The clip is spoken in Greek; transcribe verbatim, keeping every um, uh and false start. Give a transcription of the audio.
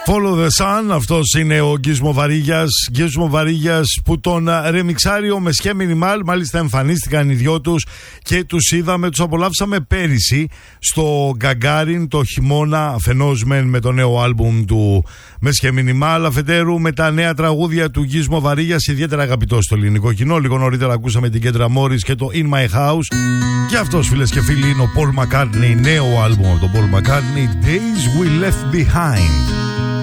Follow the Sun, αυτός είναι ο Γκίσμο Βαρύγιας. Γκίσμο Βαρύγιας που τον ρεμιξάρει ο Μεσχέ Μινιμάλ. Μάλιστα εμφανίστηκαν οι δυο τους και τους είδαμε, τους απολαύσαμε πέρυσι στο Γκαγκάριν το χειμώνα. Αφενός μεν με το νέο άλμπουμ του Μεσχέ Μινιμάλ, αφετέρου με τα νέα τραγούδια του Γκίσμο Βαρύγιας, ιδιαίτερα αγαπητό στο ελληνικό κοινό. Λίγο νωρίτερα ακούσαμε την Κέντρα Μόρις και το In My House. Και αυτός, φίλες και φίλοι, είναι ο Paul McCartney, νέο άλμπουμ από τον Paul McCartney, Days We Left Behind.